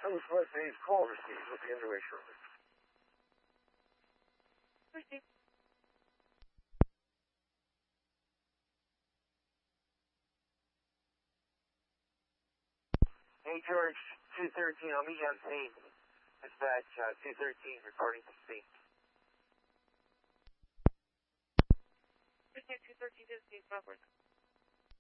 Host West A's call received. Will be underway shortly. Received. Hey, George, 213, I'll meet you on scene. Dispatch, 213, reporting to scene. Received 213 to the southward.